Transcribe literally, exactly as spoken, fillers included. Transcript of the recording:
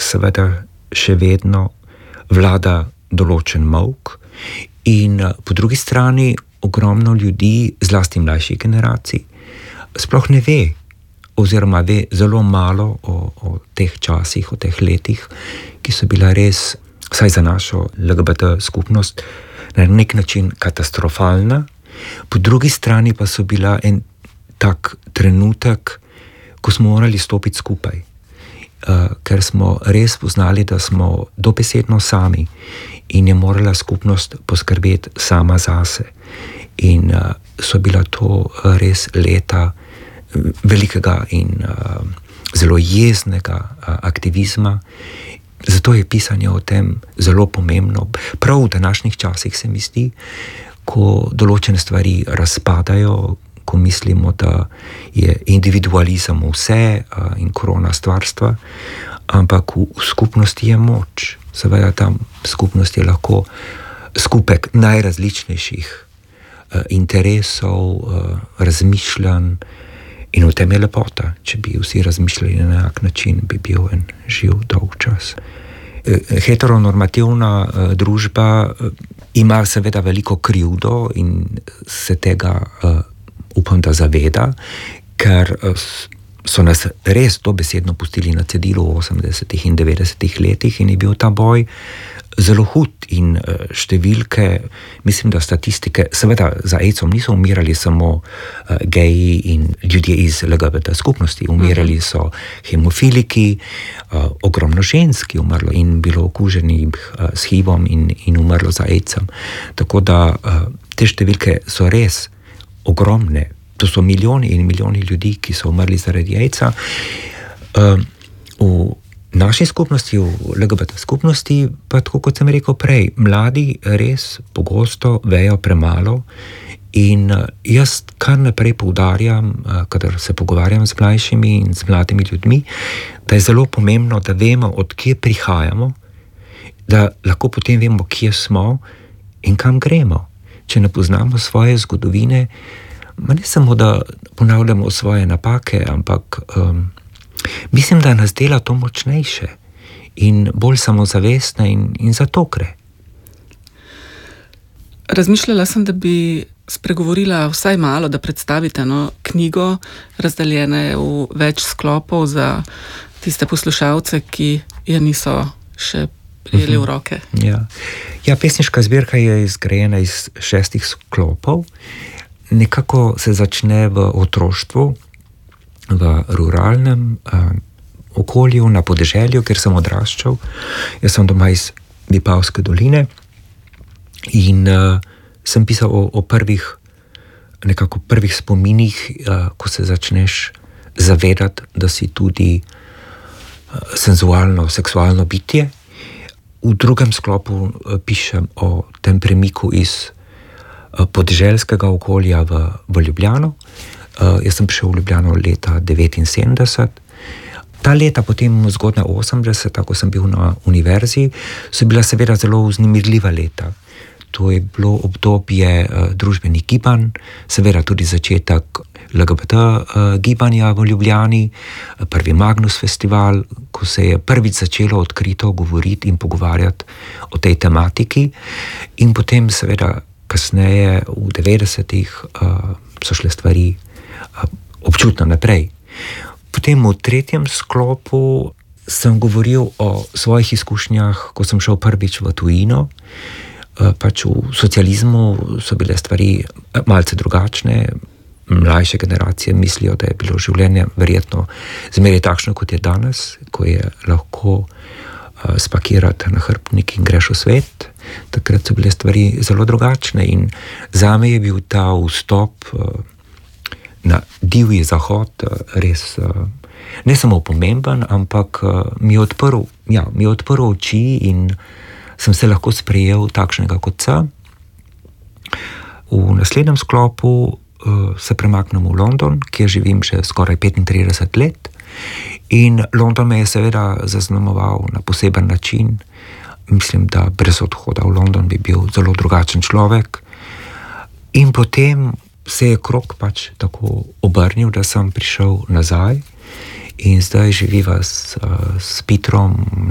seveda še vedno vlada določen molk in po drugi strani ogromno ljudi, zlasti mlajših generacij, sploh ne ve oziroma ve zelo malo o, o teh časih, o teh letih, ki so bila res, saj za našo L G B T skupnost, na nek način katastrofalna. Po drugi strani pa so bila en tak trenutek, ko smo morali stopiti skupaj, uh, ker smo res poznali, da smo dobesedno sami in je morala skupnost poskrbeti sama zase. In uh, so bila to res leta velikega in uh, zelo jeznega uh, aktivizma. Zato je pisanje o tem zelo pomembno. Prav v današnjih časih se mi zdi, ko določene stvari razpadajo, ko mislimo, da je individualizem vse uh, in korona stvarstva, ampak v, v skupnosti je moč. Seveda tam skupnost je lahko skupek najrazličnejših uh, interesov, uh, razmišljanj in v tem je lepota. Če bi vsi razmišljali na enak način, bi bil en živ dolg čas. Heteronormativna uh, družba uh, ima seveda veliko krivdo in se tega uh, upam, da zaveda, ker uh, so nas res dobesedno pustili na cedilu v osemdesetih in devetdesetih letih in je bil ta boj zelo hud in uh, številke, mislim, da statistike, seveda za AIDS-om niso umirali samo uh, geji in ljudje iz L G B T skupnosti, umirali so hemofiliki, uh, ogromno žensk je umrlo in bilo okuženih uh, s H I V-om in, in umrlo za AIDS-om. Tako da uh, te številke so res ogromne. To so milijoni in milijoni ljudi, ki so umrli zaradi AIDS-a. Uh, v naši skupnosti, v L G B T skupnosti, pa tako kot sem rekel prej, mladi res pogosto vejo premalo in jaz kar naprej poudarjam, kadar se pogovarjam z mlajšimi in z mladimi ljudmi, da je zelo pomembno, da vemo, od kje prihajamo, da lahko potem vemo, kje smo in kam gremo. Če ne poznamo svoje zgodovine, ma ne samo, da ponavljamo svoje napake, ampak um, mislim, da nas dela to močnejše in bolj samozavestne in, in zato gre. Razmišljala sem, da bi spregovorila vsaj malo, da predstavite no, knjigo, razdeljene v več sklopov za tiste poslušalce, ki je niso še prijeli v roke. Ja. Ja, pesniška zbirka je izgrajena iz šestih sklopov. Nekako se začne v otroštvu, v ruralnem uh, okolju, na podeželju, kjer sem odraščal. Jaz sem doma iz Vipavske doline in uh, sem pisal o, o prvih, nekako prvih spominih, uh, ko se začneš zavedati, da si tudi uh, senzualno, seksualno bitje. V drugem sklopu uh, pišem o tem premiku iz uh, podeželskega okolja v, v Ljubljano. Uh, jaz sem prišel v Ljubljano leta devetinsedemdeset. Ta leta, potem zgodnja osemdeseta, ko sem bil na univerzi, so bila seveda zelo vznemirljiva leta. To je bilo obdobje uh, družbenih gibanj, seveda tudi začetek L G B T uh, gibanja v Ljubljani, prvi Magnus festival, ko se je prvič začelo odkrito govoriti in pogovarjati o tej tematiki. In potem seveda kasneje v devetdesetih uh, so šle stvari občutno naprej. Potem v tretjem sklopu sem govoril o svojih izkušnjah, ko sem šel prvič v tujino. Pač v socializmu so bile stvari malce drugačne. Mlajše generacije mislijo, da je bilo življenje verjetno zmeraj takšno, kot je danes, ko je lahko spakirati nahrbtnik in greš v svet. Takrat so bile stvari zelo drugačne in zame je bil ta vstop na divji zahod res ne samo pomemben, ampak mi je odprl, ja, mi je odprl oči in sem se lahko sprejel takšnega kot sem. V naslednjem sklopu uh, se premaknem v London, kjer živim že skoraj petintrideset let in London me je seveda zaznamoval na poseben način. Mislim, da brez odhoda v London bi bil zelo drugačen človek in potem se je krog pač tako obrnil, da sem prišel nazaj in zdaj živiva s, s Petrom